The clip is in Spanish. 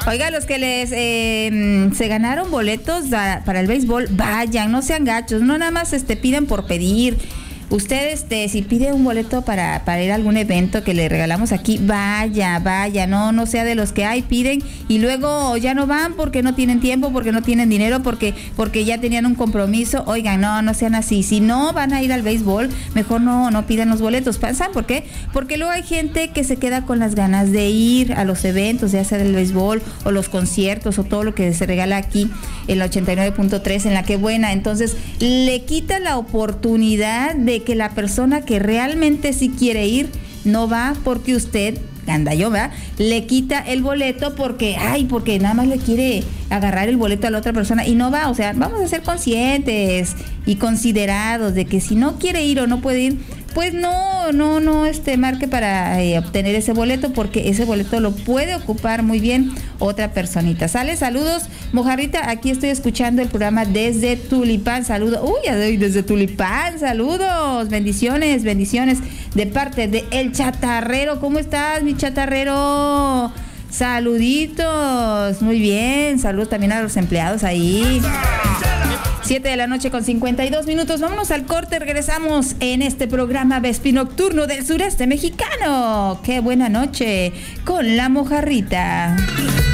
Oiga, los que les se ganaron boletos para el béisbol, vayan, no sean gachos, no nada más piden por pedir. Usted, si pide un boleto para ir a algún evento que le regalamos aquí, vaya, no sea de los que piden y luego ya no van porque no tienen tiempo, porque no tienen dinero, porque ya tenían un compromiso. Oigan, no sean así. Si no van a ir al béisbol, mejor no pidan los boletos. ¿Saben por qué? Porque luego hay gente que se queda con las ganas de ir a los eventos, ya sea del béisbol o los conciertos o todo lo que se regala aquí en la 89.3 en La Que Buena. Entonces, le quita la oportunidad de que la persona que realmente sí quiere ir no va porque usted, ¿verdad? Le quita el boleto porque nada más le quiere agarrar el boleto a la otra persona y no va. O sea, vamos a ser conscientes y considerados de que si no quiere ir o no puede ir, pues no marque para obtener ese boleto, porque ese boleto lo puede ocupar muy bien otra personita. ¿Sale? Saludos, Mojarrita, aquí estoy escuchando el programa desde Tulipán. Saludos, desde Tulipán, saludos, bendiciones de parte de El Chatarrero. ¿Cómo estás, mi chatarrero? Saluditos, muy bien, saludos también a los empleados ahí. 7:52 p.m. Vámonos al corte, regresamos en este programa vestinocturno del sureste mexicano. Qué buena noche con la Mojarrita.